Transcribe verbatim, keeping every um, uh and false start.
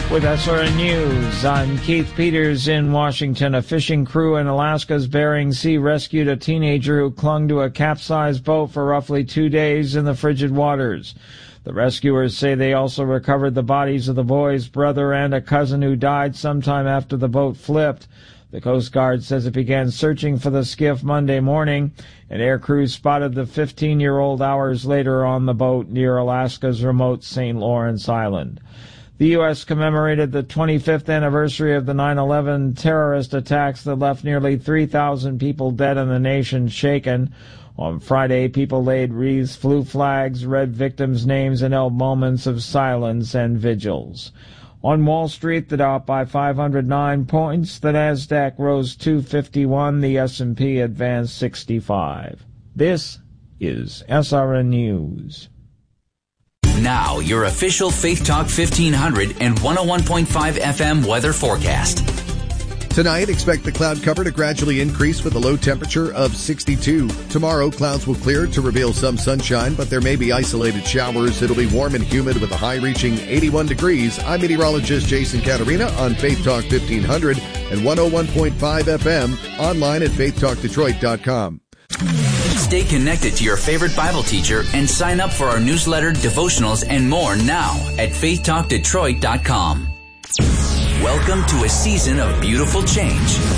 With S R N News, I'm Keith Peters in Washington. A fishing crew in Alaska's Bering Sea rescued a teenager who clung to a capsized boat for roughly two days in the frigid waters. The rescuers say they also recovered the bodies of the boy's brother and a cousin who died sometime after the boat flipped. The Coast Guard says it began searching for the skiff Monday morning. An air crew spotted the fifteen-year-old hours later on the boat near Alaska's remote Saint Lawrence Island. The U S commemorated the twenty-fifth anniversary of the nine eleven terrorist attacks that left nearly three thousand people dead and the nation shaken. On Friday, people laid wreaths, flew flags, read victims' names, and held moments of silence and vigils. On Wall Street, the Dow up by five hundred nine points, the Nasdaq rose two fifty-one, the S and P advanced sixty-five. This is S R N News. Now, your official Faith Talk fifteen hundred and one oh one point five F M weather forecast. Tonight, expect the cloud cover to gradually increase with a low temperature of sixty-two. Tomorrow, clouds will clear to reveal some sunshine, but there may be isolated showers. It'll be warm and humid with a high reaching eighty-one degrees. I'm meteorologist Jason Caterina on Faith Talk fifteen hundred and one oh one point five F M, online at faith talk detroit dot com. Stay connected to your favorite Bible teacher and sign up for our newsletter, devotionals, and more now at faith talk detroit dot com. Welcome to a season of beautiful change.